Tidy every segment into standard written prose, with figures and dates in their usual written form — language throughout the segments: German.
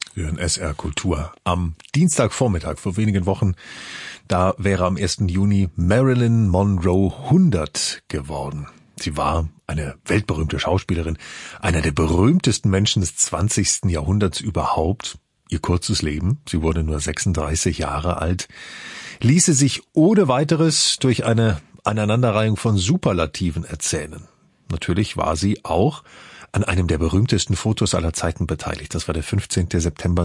Hören SR Kultur. Am Dienstagvormittag vor wenigen Wochen, da wäre am 1. Juni Marilyn Monroe 100 geworden. Sie war eine weltberühmte Schauspielerin, einer der berühmtesten Menschen des 20. Jahrhunderts überhaupt. Ihr kurzes Leben, sie wurde nur 36 Jahre alt, ließe sich ohne weiteres durch eine Aneinanderreihung von Superlativen erzählen. Natürlich war sie auch an einem der berühmtesten Fotos aller Zeiten beteiligt. Das war der 15. September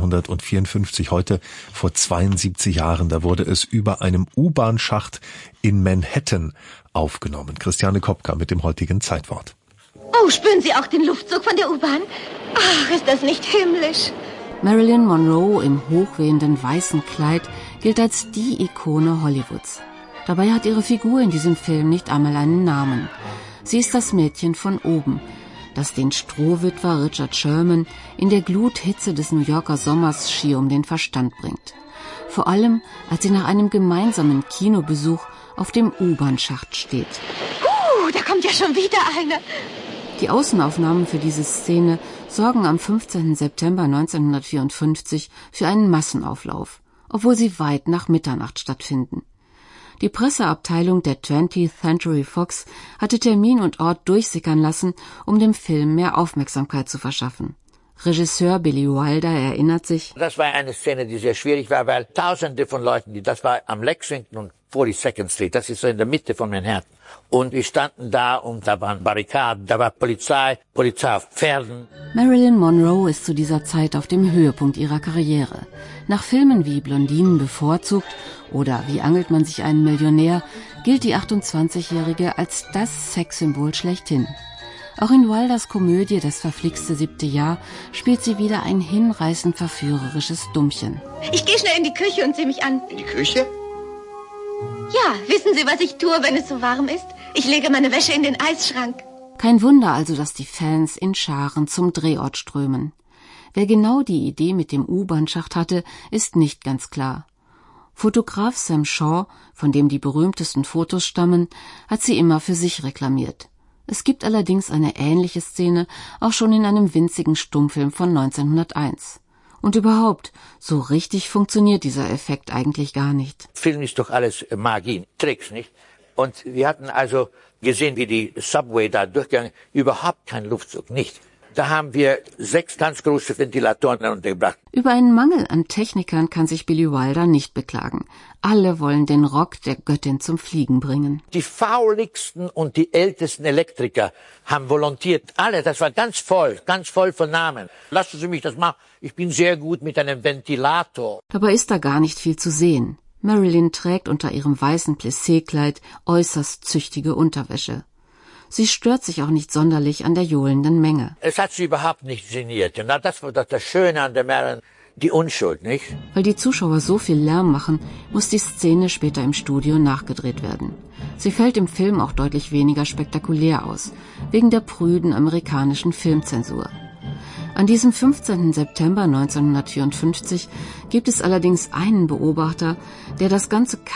1954, heute vor 72 Jahren. Da wurde es über einem U-Bahn-Schacht in Manhattan aufgenommen. Christiane Kopka mit dem heutigen Zeitwort. Oh, spüren Sie auch den Luftzug von der U-Bahn? Ach, ist das nicht himmlisch? Marilyn Monroe im hochwehenden weißen Kleid gilt als die Ikone Hollywoods. Dabei hat ihre Figur in diesem Film nicht einmal einen Namen. Sie ist das Mädchen von oben, das den Strohwitwer Richard Sherman in der Gluthitze des New Yorker Sommers schier um den Verstand bringt. Vor allem, als sie nach einem gemeinsamen Kinobesuch auf dem U-Bahn-Schacht steht. Da kommt ja schon wieder einer. Die Außenaufnahmen für diese Szene sorgen am 15. September 1954 für einen Massenauflauf, obwohl sie weit nach Mitternacht stattfinden. Die Presseabteilung der 20th Century Fox hatte Termin und Ort durchsickern lassen, um dem Film mehr Aufmerksamkeit zu verschaffen. Regisseur Billy Wilder erinnert sich: Das war eine Szene, die sehr schwierig war, weil Tausende von Leuten, das war am Lexington und 42nd Street, das ist so in der Mitte von Manhattan. Und wir standen da und da waren Barrikaden, da war Polizei auf Pferden. Marilyn Monroe ist zu dieser Zeit auf dem Höhepunkt ihrer Karriere. Nach Filmen wie Blondinen bevorzugt oder Wie angelt man sich einen Millionär gilt die 28-Jährige als das Sexsymbol schlechthin. Auch in Wilders Komödie Das verflixte 7. Jahr spielt sie wieder ein hinreißend verführerisches Dummchen. Ich gehe schnell in die Küche und sehe mich an. In die Küche? Ja, wissen Sie, was ich tue, wenn es so warm ist? Ich lege meine Wäsche in den Eisschrank. Kein Wunder also, dass die Fans in Scharen zum Drehort strömen. Wer genau die Idee mit dem U-Bahn-Schacht hatte, ist nicht ganz klar. Fotograf Sam Shaw, von dem die berühmtesten Fotos stammen, hat sie immer für sich reklamiert. Es gibt allerdings eine ähnliche Szene auch schon in einem winzigen Stummfilm von 1901. Und überhaupt, so richtig funktioniert dieser Effekt eigentlich gar nicht. Film ist doch alles Magie, Tricks, nicht? Und wir hatten also gesehen, wie die Subway da durchgegangen, überhaupt kein Luftzug, nicht. Da haben wir 6 ganz große Ventilatoren untergebracht. Über einen Mangel an Technikern kann sich Billy Wilder nicht beklagen. Alle wollen den Rock der Göttin zum Fliegen bringen. Die fauligsten und die ältesten Elektriker haben volontiert. Alle, das war ganz voll von Namen. Lassen Sie mich das machen. Ich bin sehr gut mit einem Ventilator. Dabei ist da gar nicht viel zu sehen. Marilyn trägt unter ihrem weißen Plissé-Kleid äußerst züchtige Unterwäsche. Sie stört sich auch nicht sonderlich an der johlenden Menge. Es hat sie überhaupt nicht geniert. Und das war das Schöne an der Marilyn, die Unschuld, nicht? Weil die Zuschauer so viel Lärm machen, muss die Szene später im Studio nachgedreht werden. Sie fällt im Film auch deutlich weniger spektakulär aus, wegen der prüden amerikanischen Filmzensur. An diesem 15. September 1954 gibt es allerdings einen Beobachter, der das ganze